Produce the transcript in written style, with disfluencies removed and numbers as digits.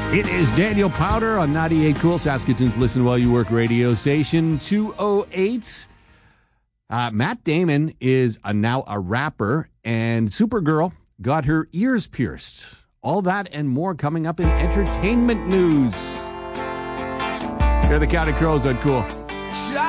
It is Daniel Powder on 98 Cool, Saskatoon's Listen While You Work radio station, 208. Matt Damon is now a rapper, and Supergirl got her ears pierced. All that and more coming up in entertainment news. Here are the Counting Crows on Cool.